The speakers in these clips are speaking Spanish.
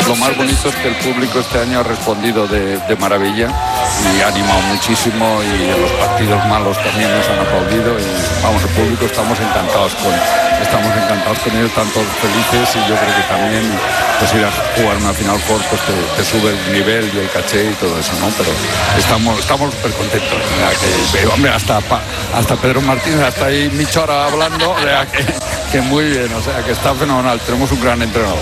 lo más bonito es que el público este año ha respondido de maravilla y ha animado muchísimo, y en los partidos malos también nos han aplaudido, y vamos, el público estamos encantados con ellos, están todos felices, y yo creo que también pues ir a jugar una Final Four pues te sube el nivel y el caché y todo eso, ¿no? Pero estamos súper contentos, pero hombre, hasta Pedro Martínez, hasta ahí Michora hablando, que muy bien, o sea que está fenomenal, tenemos un gran entrenador.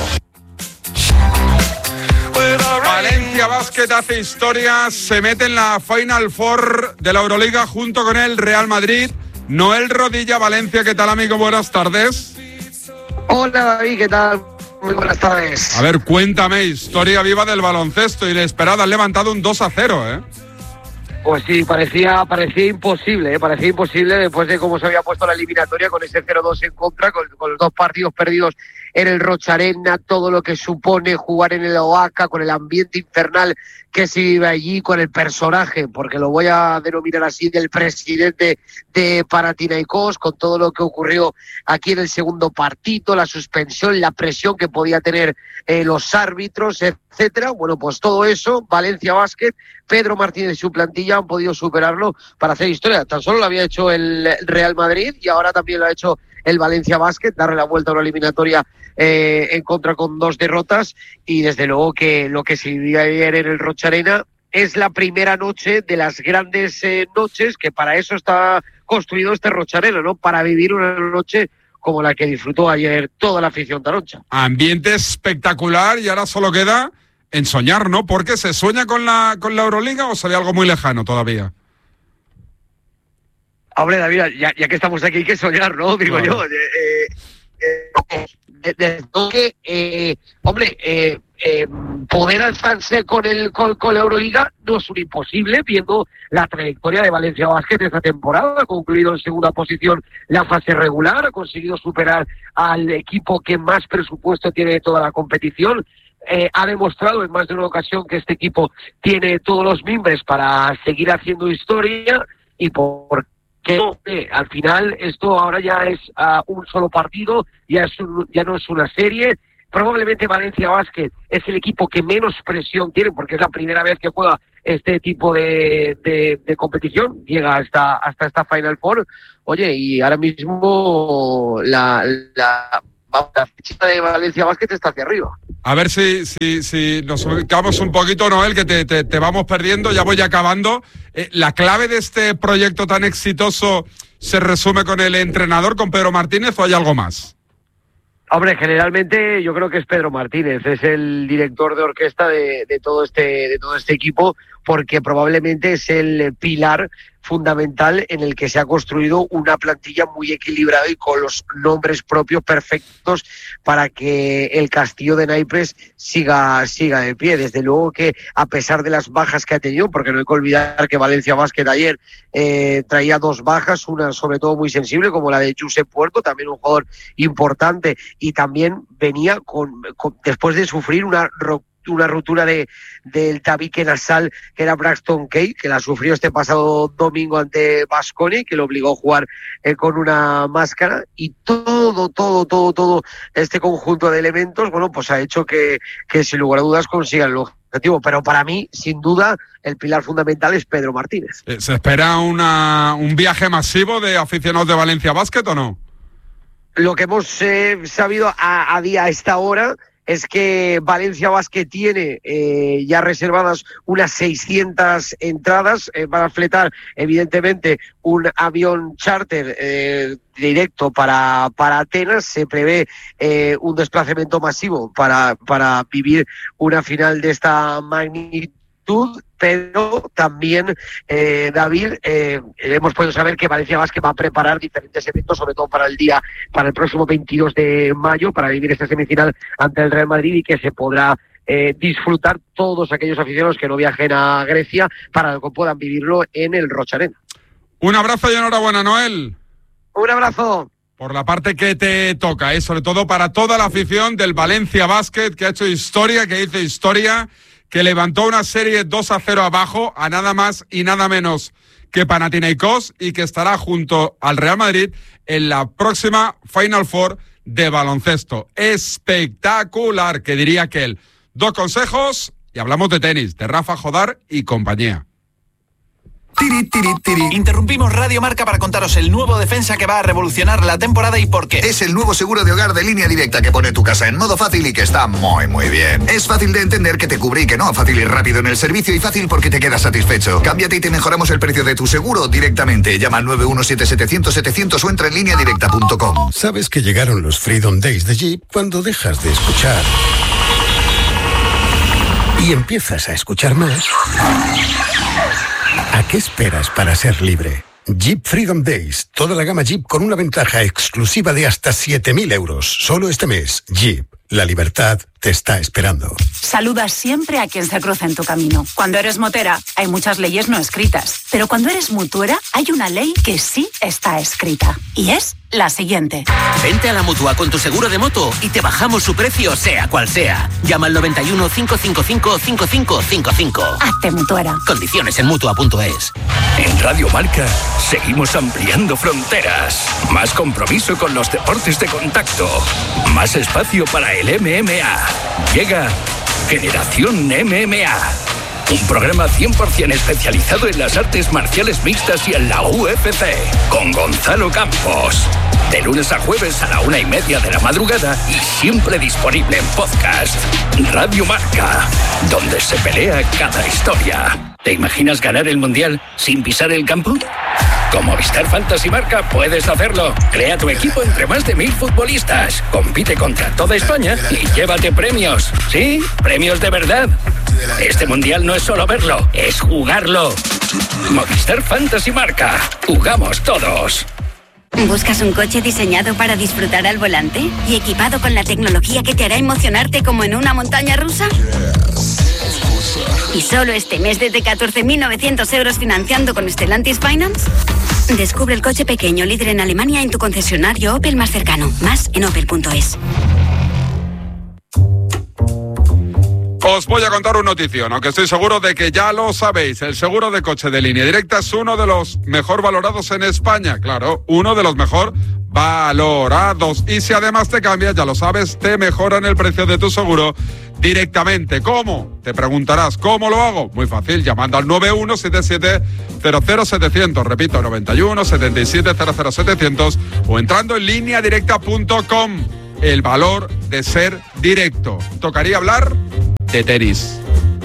Valencia Basket hace historia, se mete en la Final Four de la Euroliga junto con el Real Madrid. Noel Rodilla, Valencia, ¿qué tal, amigo? Buenas tardes. Hola, David, ¿qué tal? Muy buenas tardes. A ver, cuéntame, historia viva del baloncesto, inesperada, han levantado un 2-0, ¿eh? Pues sí, parecía imposible, parecía imposible después de cómo se había puesto la eliminatoria con ese 0-2 en contra, con los 2 partidos perdidos en el Rocha Arena, todo lo que supone jugar en el OACA, con el ambiente infernal que se vive allí, con el personaje, porque lo voy a denominar así, del presidente de Panathinaikos, con todo lo que ocurrió aquí en el segundo partido, la suspensión, la presión que podía tener los árbitros, etcétera. Bueno, pues todo eso, Valencia Basket, Pedro Martínez y su plantilla han podido superarlo para hacer historia. Tan solo lo había hecho el Real Madrid y ahora también lo ha hecho el Valencia Basket, darle la vuelta a una eliminatoria en contra con 2 derrotas, y desde luego que lo que se vivió ayer en el Rocha Arena es la primera noche de las grandes noches, que para eso está construido este Rocha Arena, ¿no? Para vivir una noche como la que disfrutó ayer toda la afición taroncha. Ambiente espectacular, y ahora solo queda en soñar, ¿no? Porque ¿se sueña con la Euroliga o se ve algo muy lejano todavía? Hombre, David, ya que estamos aquí hay que soñar, ¿no? Digo claro. Yo. Poder alzarse con la Euroliga no es un imposible, viendo la trayectoria de Valencia Basket esta temporada. Ha concluido en segunda posición la fase regular, ha conseguido superar al equipo que más presupuesto tiene de toda la competición. Ha demostrado en más de una ocasión que este equipo tiene todos los mimbres para seguir haciendo historia, y por al final esto ahora ya es un solo partido, ya no es una serie. Probablemente Valencia Basket es el equipo que menos presión tiene, porque es la primera vez que juega este tipo de competición, llega hasta esta Final Four. Oye, y ahora mismo la ficha de Valencia Basket está hacia arriba. A ver si nos ubicamos un poquito, Noel, que te vamos perdiendo, ya voy acabando. ¿La clave de este proyecto tan exitoso se resume con el entrenador, con Pedro Martínez, o hay algo más? Hombre, generalmente yo creo que es Pedro Martínez, es el director de orquesta de todo este equipo, porque probablemente es el pilar fundamental en el que se ha construido una plantilla muy equilibrada y con los nombres propios perfectos para que el castillo de naipes siga de pie. Desde luego que, a pesar de las bajas que ha tenido, porque no hay que olvidar que Valencia Basket ayer traía 2 bajas, una sobre todo muy sensible como la de Josep Puerto, también un jugador importante, y también venía después de sufrir una ruptura del tabique nasal, que era Braxton Kay, que la sufrió este pasado domingo ante Baskonia, que lo obligó a jugar con una máscara, y todo este conjunto de elementos, bueno, pues ha hecho que sin lugar a dudas consigan el objetivo. Pero para mí, sin duda, el pilar fundamental es Pedro Martínez. ¿Se espera un viaje masivo de aficionados de Valencia Basket o no? Lo que hemos sabido a esta hora es que Valencia Basket tiene ya reservadas unas 600 entradas. Van a fletar, evidentemente, un avión charter directo para Atenas. Se prevé un desplazamiento masivo para vivir una final de esta magnitud. Pero también, David, hemos podido saber que Valencia Basket va a preparar diferentes eventos, sobre todo para el próximo 22 de mayo, para vivir esta semifinal ante el Real Madrid, y que se podrá disfrutar todos aquellos aficionados que no viajen a Grecia para que puedan vivirlo en el Rocha Arena. Un abrazo y enhorabuena, Noel. Un abrazo. Por la parte que te toca, sobre todo para toda la afición del Valencia Basket, que ha hecho historia, que hizo historia, que levantó una serie 2-0 abajo a nada más y nada menos que Panathinaikos, y que estará junto al Real Madrid en la próxima Final Four de baloncesto. Espectacular, que diría aquel. 2 consejos y hablamos de tenis, de Rafa Jodar y compañía. Tiri, tiri, tiri. Interrumpimos Radio Marca para contaros el nuevo defensa que va a revolucionar la temporada y por qué. Es el nuevo seguro de hogar de Línea Directa que pone tu casa en modo fácil y que está muy bien. Es fácil de entender que te cubre y que no, fácil y rápido en el servicio y fácil porque te quedas satisfecho. Cámbiate y te mejoramos el precio de tu seguro directamente. Llama al 917-700-700 o entra en lineadirecta.com. Sabes que llegaron los Freedom Days de Jeep cuando dejas de escuchar y empiezas a escuchar más. ¿A qué esperas para ser libre? Jeep Freedom Days. Toda la gama Jeep con una ventaja exclusiva de hasta 7.000 euros. Solo este mes. Jeep. La libertad te está esperando. Saluda siempre a quien se cruza en tu camino. Cuando eres motera, hay muchas leyes no escritas. Pero cuando eres mutuera, hay una ley que sí está escrita. Y es la siguiente. Vente a la Mutua con tu seguro de moto y te bajamos su precio, sea cual sea. Llama al 91 555 5555. Hazte mutuera. Condiciones en Mutua.es. En Radio Marca seguimos ampliando fronteras. Más compromiso con los deportes de contacto. Más espacio para el MMA. Llega Generación MMA. Un programa 100% especializado en las artes marciales mixtas y en la UFC. Con Gonzalo Campos. De lunes a jueves a la 1:30 de la madrugada y siempre disponible en podcast. Radio Marca, donde se pelea cada historia. ¿Te imaginas ganar el Mundial sin pisar el campo? Con Movistar Fantasy Marca puedes hacerlo. Crea tu equipo entre más de 1.000 futbolistas. Compite contra toda España y llévate premios. Sí, premios de verdad. Este Mundial no es solo verlo, es jugarlo. Movistar Fantasy Marca. Jugamos todos. ¿Buscas un coche diseñado para disfrutar al volante y equipado con la tecnología que te hará emocionarte como en una montaña rusa? ¿Y solo este mes desde 14.900 euros financiando con Stellantis Finance? Descubre el coche pequeño líder en Alemania en tu concesionario Opel más cercano. Más en opel.es. Os voy a contar una notición, aunque estoy seguro de que ya lo sabéis. El seguro de coche de Línea Directa es uno de los mejor valorados en España. Claro, uno de los mejor valorados. Y si además te cambias, ya lo sabes, te mejoran el precio de tu seguro directamente. ¿Cómo? Te preguntarás, ¿cómo lo hago? Muy fácil, llamando al 9177000700. Repito, 91 77 00700 o entrando en lineadirecta.com. El valor de ser directo. Tocaría hablar de tenis.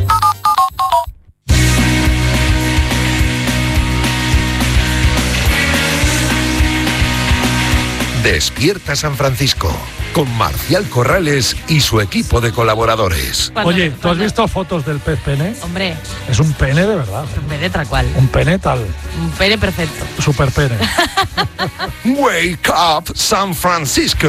Despierta San Francisco con Marcial Corrales y su equipo de colaboradores. Oye, ¿tú has visto fotos del pez pene? Hombre. Es un pene de verdad. Un pene tal cual. Un pene tal. Un pene perfecto. Super pene. Wake up San Francisco.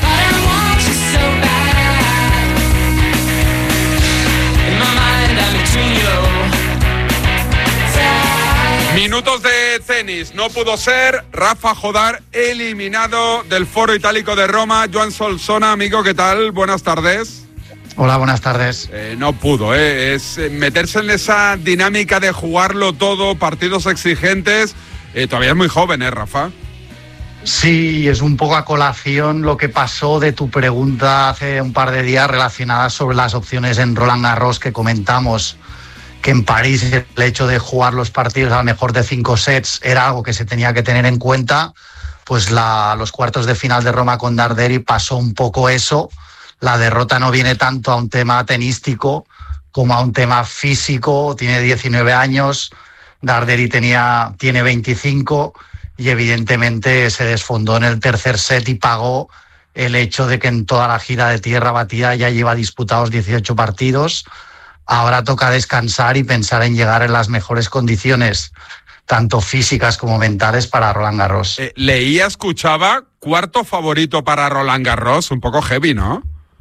Minutos de tenis, no pudo ser. Rafa Jodar eliminado del Foro Itálico de Roma. Joan Solsona, amigo, ¿qué tal? Buenas tardes. Hola, buenas tardes. No pudo, es meterse en esa dinámica de jugarlo todo, partidos exigentes. Todavía es muy joven, Rafa? Sí, es un poco a colación lo que pasó de tu pregunta hace un par de días relacionada sobre las opciones en Roland Garros que comentamos, que en París el hecho de jugar los partidos a lo mejor de 5 sets era algo que se tenía que tener en cuenta. Pues los cuartos de final de Roma con Darderi pasó un poco eso. La derrota no viene tanto a un tema tenístico como a un tema físico. Tiene 19 años, Darderi tiene 25 y evidentemente se desfondó en el tercer set y pagó el hecho de que en toda la gira de tierra batida ya lleva disputados 18 partidos. Ahora toca descansar y pensar en llegar en las mejores condiciones, tanto físicas como mentales, para Roland Garros. Escuchaba, cuarto favorito para Roland Garros, un poco heavy, ¿no?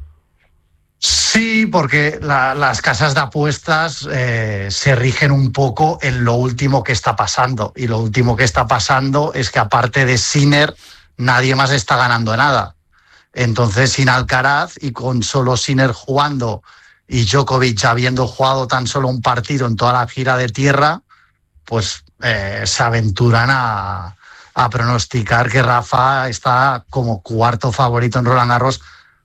Sí, porque las casas de apuestas se rigen un poco en lo último que está pasando. Y lo último que está pasando es que aparte de Sinner, nadie más está ganando nada. Entonces, sin Alcaraz y con solo Sinner jugando y Djokovic habiendo jugado tan solo un partido en toda la gira de tierra, pues se aventuran a pronosticar que Rafa está como cuarto favorito en Roland Garros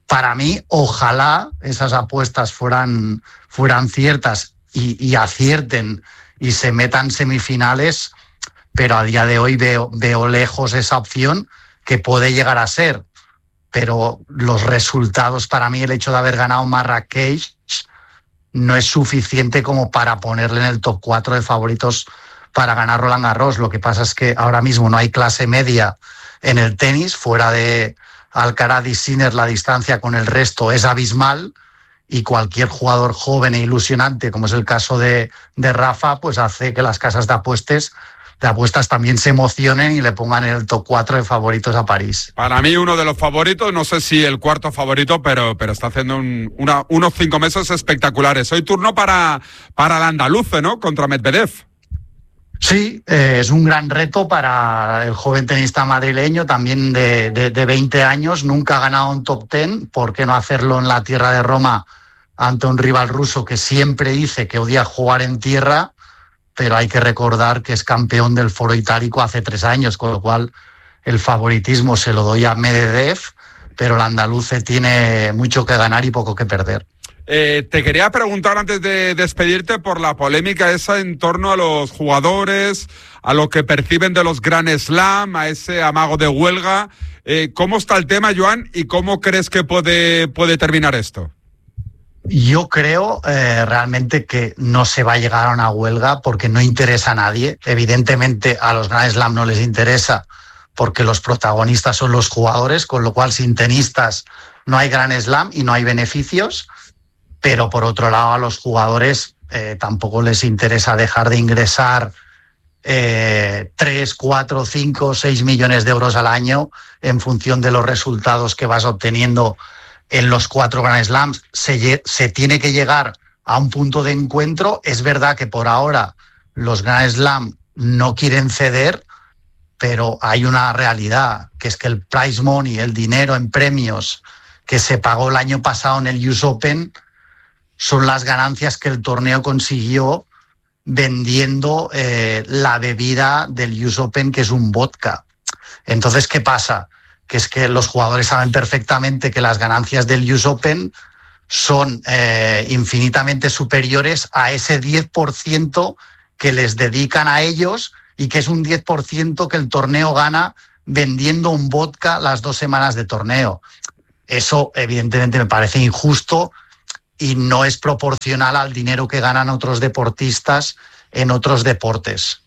Para mí, ojalá esas apuestas fueran ciertas y acierten y se metan semifinales, pero a día de hoy veo lejos esa opción, que puede llegar a ser. Pero los resultados, para mí, el hecho de haber ganado Marrakech no es suficiente como para ponerle en el top 4 de favoritos para ganar Roland Garros. Lo que pasa es que ahora mismo no hay clase media en el tenis. Fuera de Alcaraz y Sinner, la distancia con el resto es abismal, y cualquier jugador joven e ilusionante, como es el caso de Rafa, pues hace que las casas de apuestas también se emocionen y le pongan en el top 4 de favoritos a París. Para mí uno de los favoritos, no sé si el cuarto favorito, pero está haciendo unos 5 meses espectaculares. Hoy turno para el andaluce, ¿no? Contra Medvedev. Sí, es un gran reto para el joven tenista madrileño, también de 20 años, nunca ha ganado un top 10, ¿por qué no hacerlo en la tierra de Roma ante un rival ruso que siempre dice que odia jugar en tierra? Pero hay que recordar que es campeón del Foro Itálico hace 3 años, con lo cual el favoritismo se lo doy a Medvedev, pero el andaluce tiene mucho que ganar y poco que perder. Te quería preguntar antes de despedirte por la polémica esa en torno a los jugadores, a lo que perciben de los Grand Slam, a ese amago de huelga. ¿Cómo está el tema, Joan, y cómo crees que puede terminar esto? Yo creo realmente que no se va a llegar a una huelga porque no interesa a nadie. Evidentemente a los Grand Slam no les interesa porque los protagonistas son los jugadores, con lo cual sin tenistas no hay Grand Slam y no hay beneficios. Pero por otro lado a los jugadores tampoco les interesa dejar de ingresar 3, 4, 5, 6 millones de euros al año en función de los resultados que vas obteniendo en los 4 Grand Slams. Se tiene que llegar a un punto de encuentro. Es verdad que por ahora los Grand Slam no quieren ceder, pero hay una realidad, que es que el prize money, el dinero en premios que se pagó el año pasado en el US Open, son las ganancias que el torneo consiguió vendiendo la bebida del US Open, que es un vodka. Entonces, ¿qué pasa? Que es que los jugadores saben perfectamente que las ganancias del US Open son infinitamente superiores a ese 10% que les dedican a ellos, y que es un 10% que el torneo gana vendiendo un vodka las 2 semanas de torneo. Eso evidentemente me parece injusto y no es proporcional al dinero que ganan otros deportistas en otros deportes.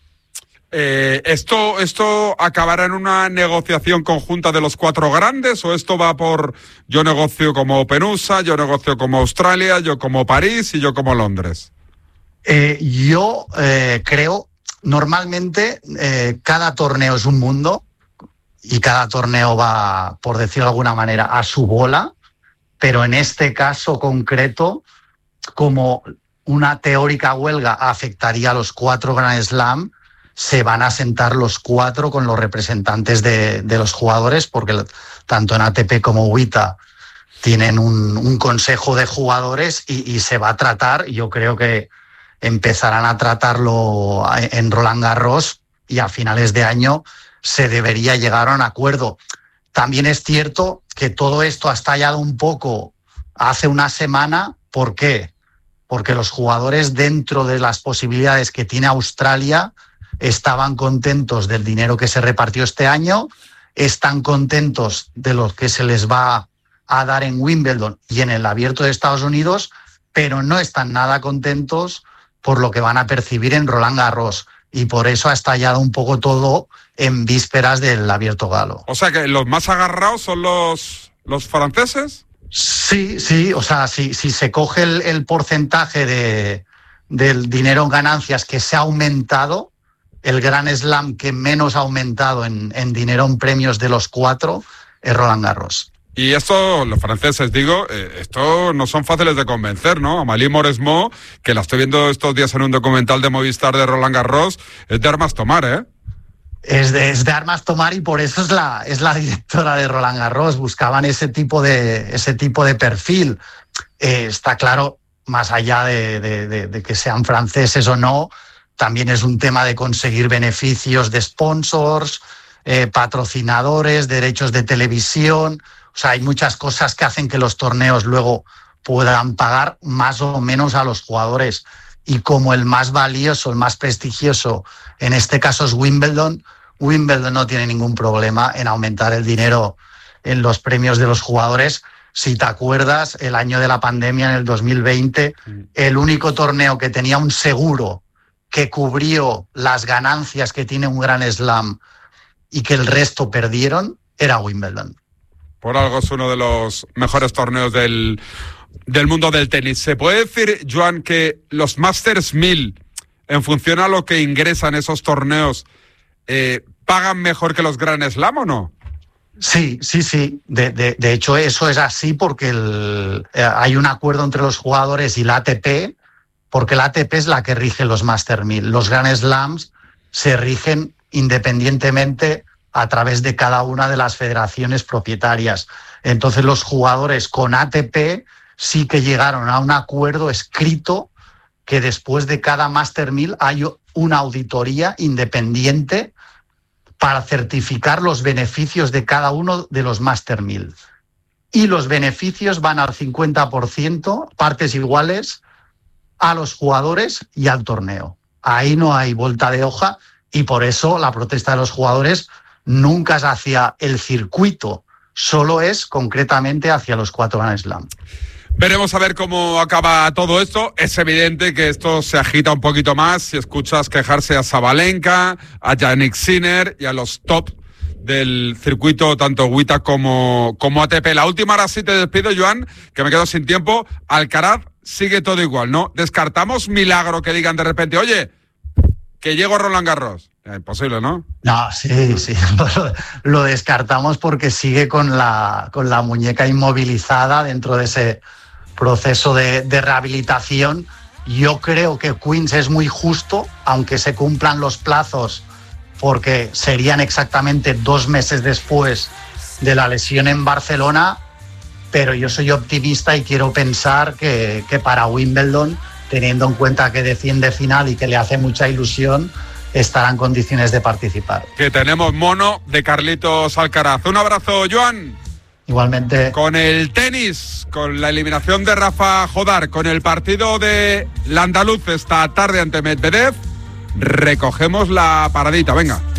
¿Esto acabará en una negociación conjunta de los 4 grandes, o esto va por yo negocio como Open USA, yo negocio como Australia, yo como París y yo como Londres? Yo creo, normalmente cada torneo es un mundo y cada torneo va, por decirlo de alguna manera, a su bola. Pero en este caso concreto, como una teórica huelga afectaría a los 4 Grand Slam, se van a sentar los 4 con los representantes de los jugadores, porque tanto en ATP como WTA tienen un consejo de jugadores y se va a tratar. Yo creo que empezarán a tratarlo en Roland Garros y a finales de año se debería llegar a un acuerdo. También es cierto que todo esto ha estallado un poco hace una semana. ¿Por qué? Porque los jugadores, dentro de las posibilidades que tiene Australia, estaban contentos del dinero que se repartió este año, están contentos de lo que se les va a dar en Wimbledon y en el Abierto de Estados Unidos, pero no están nada contentos por lo que van a percibir en Roland Garros. Y por eso ha estallado un poco todo en vísperas del Abierto galo. O sea que los más agarrados son los franceses. Sí, o sea, si se coge el porcentaje del dinero en ganancias que se ha aumentado, el Grand Slam que menos ha aumentado en dinero en premios de los 4 es Roland Garros. Y esto, los franceses, digo, esto no son fáciles de convencer, ¿no? Amalie Mauresmo, que la estoy viendo estos días en un documental de Movistar de Roland Garros, es de armas tomar, ¿eh? Es de armas tomar, y por eso es la directora de Roland Garros. Buscaban ese tipo de perfil. Está claro, más allá de que sean franceses o no, también es un tema de conseguir beneficios de sponsors, patrocinadores, derechos de televisión. O sea, hay muchas cosas que hacen que los torneos luego puedan pagar más o menos a los jugadores. Y como el más valioso, el más prestigioso, en este caso es Wimbledon, Wimbledon no tiene ningún problema en aumentar el dinero en los premios de los jugadores. Si te acuerdas, el año de la pandemia, en el 2020, el único torneo que tenía un seguro que cubrió las ganancias que tiene un Grand Slam y que el resto perdieron, era Wimbledon. Por algo es uno de los mejores torneos del mundo del tenis. ¿Se puede decir, Joan, que los Masters 1000, en función a lo que ingresan esos torneos, pagan mejor que los Grand Slam o no? Sí. De hecho, eso es así porque hay un acuerdo entre los jugadores y la ATP, porque la ATP es la que rige los Masters 1000. Los Grand Slams se rigen independientemente a través de cada una de las federaciones propietarias. Entonces, los jugadores con ATP sí que llegaron a un acuerdo escrito que después de cada Master 1000 hay una auditoría independiente para certificar los beneficios de cada uno de los Master 1000. Y los beneficios van al 50%, partes iguales, a los jugadores y al torneo. Ahí no hay vuelta de hoja y por eso la protesta de los jugadores nunca es hacia el circuito, solo es concretamente hacia los 4 Grand Slam. Veremos a ver cómo acaba todo esto. Es evidente que esto se agita un poquito más si escuchas quejarse a Sabalenka, a Jannik Sinner y a los top del circuito, tanto WTA como ATP. La última, ahora sí te despido, Joan, que me quedo sin tiempo. Alcaraz sigue todo igual, ¿no? Descartamos milagro que digan de repente, oye, que llego a Roland Garros. Imposible, ¿no? No, sí. Lo descartamos porque sigue con la muñeca inmovilizada dentro de ese proceso de rehabilitación. Yo creo que Queens es muy justo, aunque se cumplan los plazos, porque serían exactamente 2 meses después de la lesión en Barcelona, pero yo soy optimista y quiero pensar que para Wimbledon, teniendo en cuenta que defiende final y que le hace mucha ilusión, estará en condiciones de participar. Que tenemos mono de Carlitos Alcaraz. Un abrazo, Joan. Igualmente. Con el tenis, con la eliminación de Rafa Jodar, con el partido de la andaluz esta tarde ante Medvedev, recogemos la paradita. Venga.